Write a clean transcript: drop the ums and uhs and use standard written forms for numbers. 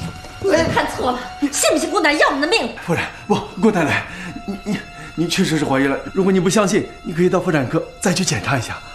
你们看错了，信不信姑奶奶要你的命？ 夫人，不，姑奶奶，你确实是怀孕了。如果你不相信，你可以到妇产科再去检查一下。